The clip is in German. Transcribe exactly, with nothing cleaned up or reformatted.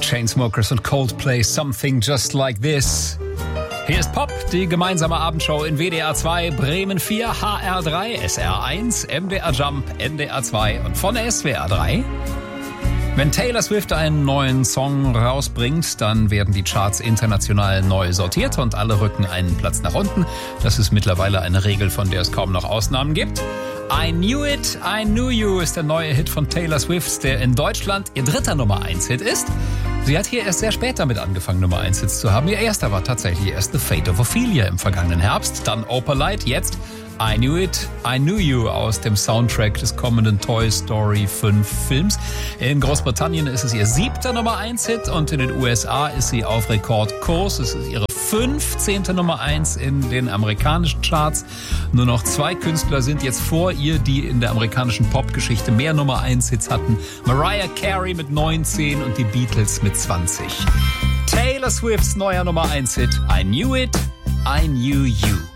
Chainsmokers und Coldplay, Something Just Like This. Hier ist Pop, die gemeinsame Abendshow in W D R zwei, Bremen vier, H R drei, S R eins, M D R Jump, N D R zwei und von S W R drei. Wenn Taylor Swift einen neuen Song rausbringt, dann werden die Charts international neu sortiert und alle rücken einen Platz nach unten. Das ist mittlerweile eine Regel, von der es kaum noch Ausnahmen gibt. I Knew It, I Knew You ist der neue Hit von Taylor Swift, der in Deutschland ihr dritter Nummer eins Hit ist. Sie hat hier erst sehr spät damit angefangen, Nummer eins Hits zu haben. Ihr erster war tatsächlich erst The Fate of Ophelia im vergangenen Herbst, dann Opalite, jetzt I Knew It, I Knew You aus dem Soundtrack des kommenden Toy Story fünf Films. In Großbritannien ist es ihr siebter Nummer eins Hit und in den U S A ist sie auf Rekordkurs. Es ist ihre fünfzehnte Nummer eins in den amerikanischen Charts. Nur noch zwei Künstler sind jetzt vor ihr, die in der amerikanischen Popgeschichte mehr Nummer eins Hits hatten. Mariah Carey mit neunzehn und die Beatles mit zwanzig. Taylor Swifts neuer Nummer eins Hit, I Knew It, I Knew You.